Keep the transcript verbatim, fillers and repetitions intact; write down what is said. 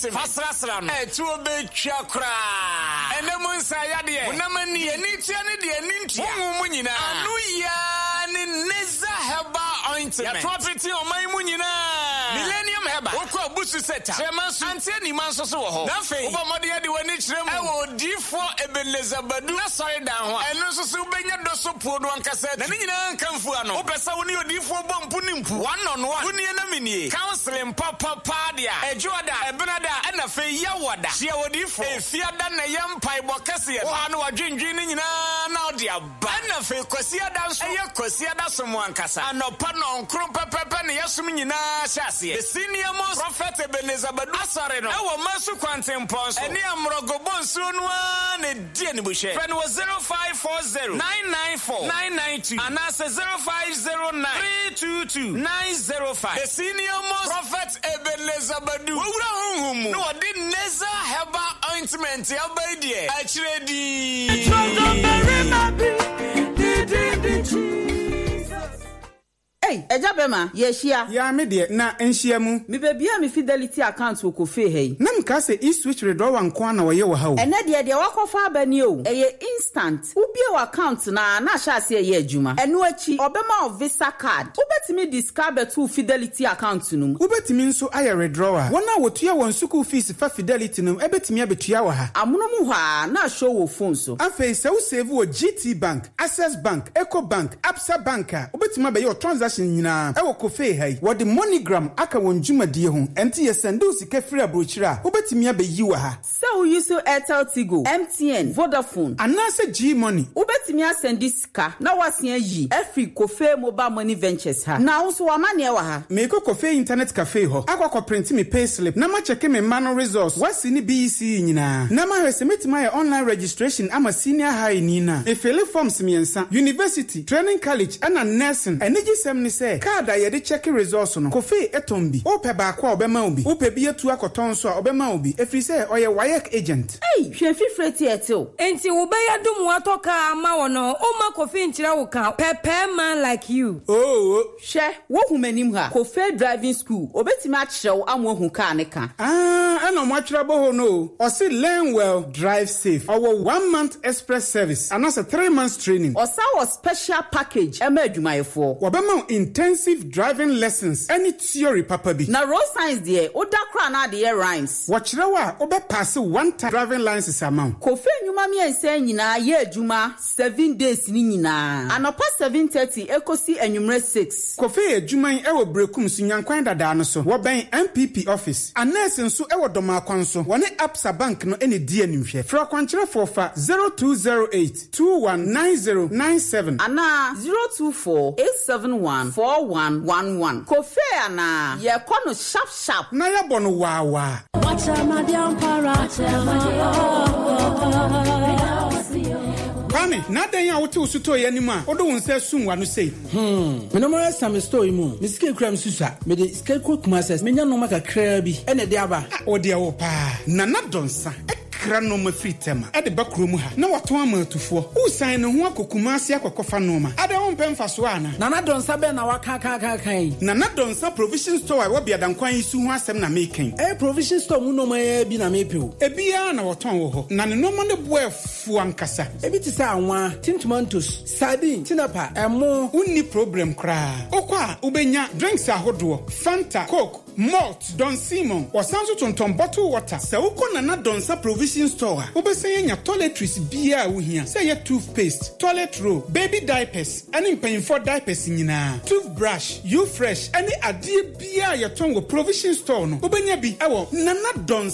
ointment fasrasra no etu obetwa kra enemu nsaya de unamani enitia ne de enintia mu nyina anu ya ne neza herbal ointment ya property oman mu nyina millennium herbal wokọ busu seta chemansu antie ni manso so wo ho na fe wo mode ya de wani kirem e wo difo ebelezabadu na sori dan ho eno so so benya do so po do ankasa na ni nyina nkamfu ano wo pesa wo ni odifo bom mpu ni mpu one on one wo ni na minie counseling papa pa dia ejoda ebenada na fe ya wada hia odifo efiada na yempai bokase ye wo ha no wadwendwen ni nyina na odi aba na fe kwasiada nso eye kwasiada so mo ankasa anopa no nkro pepepe ne yesum nyina hyase the senior most prophet Ebenezabadu asare no e wo masu kwanten pons eni amrogo bonsu no na die ni buhye friend was zero five four zero nine nine four nine nine two and that's zero five zero nine three two two nine zero five the senior most prophet Ebenezabadu wura honhum no de neza herbal ointment ya baidie akire di Hey, Ejabema, yeshia. Ya me de na enhia mu. Me bebia me fidelity account wo kofe hey. Na mka se e-switch withdrawal nko na wo ye wo ha o. Ene de de wakofa abani o. Eye instant. Ubie wa account na na hyase ye adwuma. Eno achi obema of Visa card. Ubetimi discard betu fidelity account num. Ubetimi nso aye withdrawal. Wona wotua won school fees fa fidelity num ebetimi abetua wo ha. Amono mu ha na show wo phone so. Afei se wo save wo G T Bank, Access Bank, Eco Bank, Absa Bank. Ubetimi abe your transaction nyina e wo kofe hai wo de MoneyGram aka won dwumadie ho enti ye send u sika free abrochira obetimi abeyi wa ha se wo use Airtel Tigo, M T N, Vodafone anase G Money obetimi asend sika na wasen ayi every kofe mobile money ventures ha na wo so wa mane wa ha me ko kofe internet cafe ho akwa print me pay slip na ma check me mano resource wasi ni B E C nyina na ma hwese metima ya online registration ama senior high ni na e fill forms miensa university training college ana nursing energy sem ni say card a yede check results no kofi etombi ope ba kwa obema obi ope bi etu akoton so a obema obi efri say oye wayek agent hey hwe fifre tieto enti wo be yadum watoka ama wono o ma kofi nchira wo kan pepe man like you oh hwe wo humanim ha kofi driving school obetimi a kyerew amwo hu ka ne ka ah ana mo atwira bo ho no o say learn well drive safe our one month express service and also three months training o sa was special package ema adwumayefo obema intensive driving lessons any theory papa bi na road science there oda kra na de rhymes wachirewa obe pass one time driving license amount kofe nyuma mi ense nyina ye adwuma seven days ni nyina anopa seven thirty ekosi anwumre six kofe adwuma e wo brekum sunyankwan dada no so wo ben M P P office anese nso e wo doma kwan so woni Absa Bank no ene die nimhwe fra kwankyere for zero two zero eight two one nine zero nine seven ana zero two four eight seven one four one one one kofe ana ye kono sharp sharp na ya bono wawa Kwame, na den ya wote usuto ye nimu a odo wonse sunwa no sei. Hmm. Me no more some story mu. Me sike kram susa. Me de sike kokuma ses. Me nya no maka kra bi. Ene de aba. O de wo pa. Na na donsa. Kra no ma fritema e de bakro mu ha na wato amatufo usan ne ho akokuma ase akokofa no ma ade won pemfa so ana na na donsa be na waka ka ka kan na na donsa provision store wo bia dankwan isu ho asem na making eh provision store mu no ma e bi na mepeo e bia na woton wo ho na ne no ma ne boafu ankasa e bi ti sa anwa tintomantos sardine tinapa emo unni problem kra okwa ubenya drinks ahodo Fanta Coke Malt Don Simon wasanso tonton bottle water se uko na na donsa provision store obesenya nya toiletries bia wo hia say ye toothpaste toilet roll baby diapers any pain for diapers nyina toothbrush you fresh any ade bia ye ton wo provision store no obenya bi ewo na na don